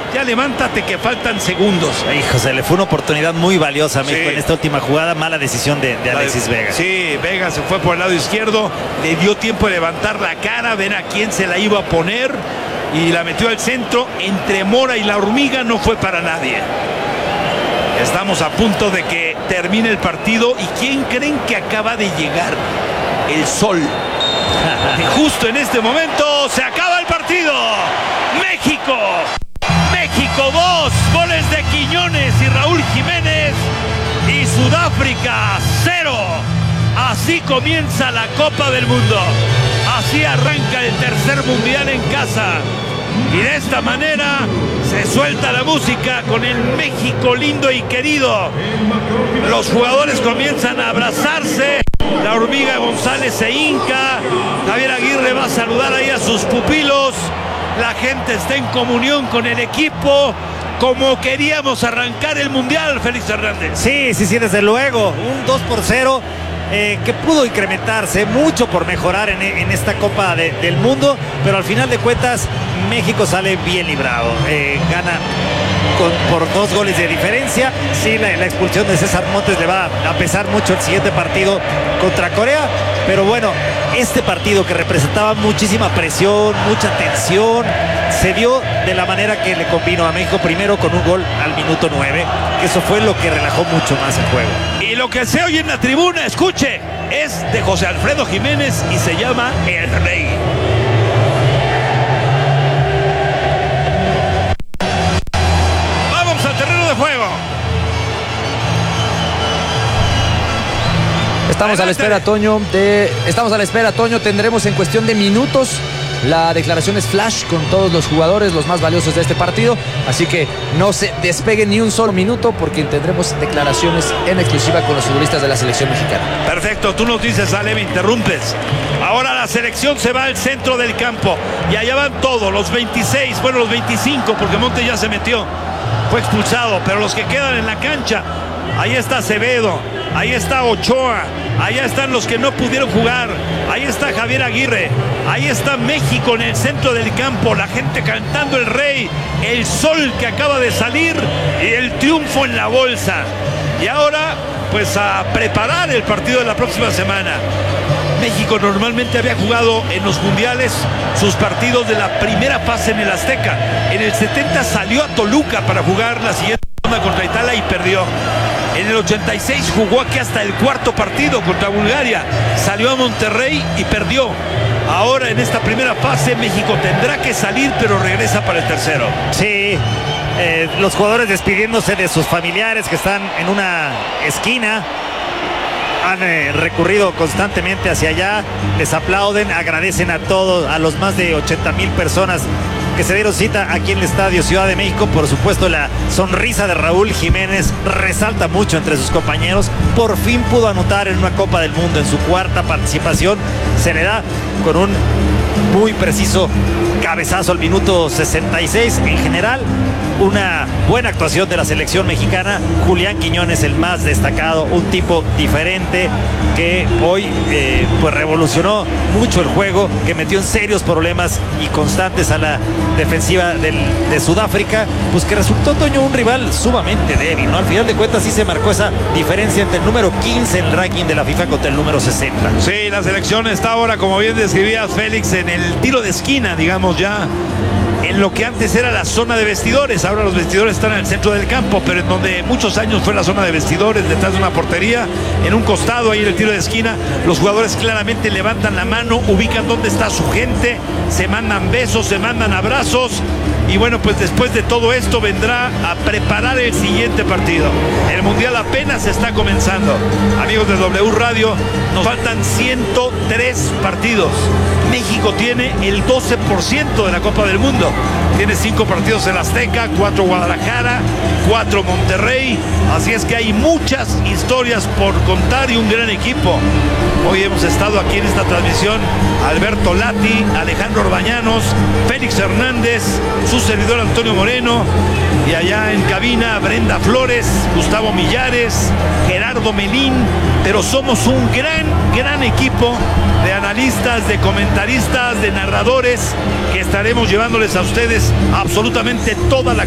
ya levántate que faltan segundos. Hijo, se le fue una oportunidad muy valiosa a México Sí. en esta última jugada. Mala decisión de Alexis Vega. Sí, Vega se fue por el lado izquierdo, le dio tiempo de levantar la cara, ver a quién se la iba a poner y la metió al centro. Entre Mora y la hormiga no fue para nadie. Estamos a punto de que termine el partido. ¿Y quién creen que acaba de llegar? El sol. Y justo en este momento se acaba el partido. México 2, goles de Quiñones y Raúl Jiménez, y Sudáfrica 0. Así comienza la Copa del Mundo. Así arranca el tercer mundial en casa. Y de esta manera se suelta la música con el México lindo y querido. Los jugadores comienzan a abrazarse. La hormiga González se hinca. Javier Aguirre va a saludar ahí a sus pupilos. La gente está en comunión con el equipo, como queríamos arrancar el mundial, Félix Hernández. Sí, desde luego. Un 2-0 que pudo incrementarse mucho por mejorar en esta Copa del Mundo, pero al final de cuentas México sale bien librado. Gana por 2 goles de diferencia. Sí, la expulsión de César Montes le va a pesar mucho el siguiente partido contra Corea, pero bueno, este partido que representaba muchísima presión, mucha tensión, se dio de la manera que le convino a México, primero con un gol al minuto 9, que eso fue lo que relajó mucho más el juego. Y lo que se oye en la tribuna, escuche, es de José Alfredo Jiménez y se llama El Rey. Vamos al terreno de juego. Estamos a la espera, Toño. Tendremos en cuestión de minutos la declaración es flash con todos los jugadores, los más valiosos de este partido. Así que no se despeguen ni un solo minuto porque tendremos declaraciones en exclusiva con los futbolistas de la selección mexicana. Perfecto, tú nos dices, Ale, me interrumpes. Ahora la selección se va al centro del campo y allá van todos, los 26, bueno, los 25, porque Montes ya se metió, fue expulsado, pero los que quedan en la cancha, ahí está Acevedo, ahí está Ochoa, allá están los que no pudieron jugar, ahí está Javier Aguirre, ahí está México en el centro del campo, la gente cantando El Rey, el sol que acaba de salir y el triunfo en la bolsa. Y ahora, pues a preparar el partido de la próxima semana. México normalmente había jugado en los mundiales sus partidos de la primera fase en el Azteca. En el 70 salió a Toluca para jugar la siguiente ronda contra Italia y perdió. En el 86 jugó aquí hasta el cuarto partido contra Bulgaria. Salió a Monterrey y perdió. Ahora en esta primera fase México tendrá que salir, pero regresa para el tercero. Sí, los jugadores despidiéndose de sus familiares que están en una esquina. Han recurrido constantemente hacia allá, les aplauden, agradecen a todos, a los más de 80,000 personas que se dieron cita aquí en el Estadio Ciudad de México. Por supuesto, la sonrisa de Raúl Jiménez resalta mucho entre sus compañeros. Por fin pudo anotar en una Copa del Mundo, en su cuarta participación. Se le da con un muy preciso cabezazo al minuto 66. En general, una buena actuación de la selección mexicana. Julián Quiñones, el más destacado, un tipo diferente que hoy pues revolucionó mucho el juego, que metió en serios problemas y constantes a la defensiva de Sudáfrica, pues que resultó, Toño, un rival sumamente débil, ¿no? Al final de cuentas sí se marcó esa diferencia entre el número 15 en el ranking de la FIFA contra el número 60. Sí, la selección está ahora, como bien describías, Félix, en el tiro de esquina, digamos ya, en lo que antes era la zona de vestidores. Ahora los vestidores están en el centro del campo, pero en donde muchos años fue la zona de vestidores, detrás de una portería, en un costado ahí en el tiro de esquina, los jugadores claramente levantan la mano, ubican dónde está su gente, se mandan besos, se mandan abrazos. Y bueno, pues después de todo esto vendrá a preparar el siguiente partido. El Mundial apenas está comenzando. Amigos de W Radio, nos faltan 103 partidos. México tiene el 12% de la Copa del Mundo. Tiene 5 partidos en Azteca, 4 Guadalajara, 4 Monterrey. Así es que hay muchas historias por contar y un gran equipo. Hoy hemos estado aquí en esta transmisión Alberto Lati, Alejandro Orbañanos, Félix Hernández, su servidor Antonio Moreno, y allá en cabina Brenda Flores, Gustavo Millares, Gerardo Melín. Pero somos un gran equipo de analistas, de comentaristas, de narradores, que estaremos llevándoles a ustedes absolutamente toda la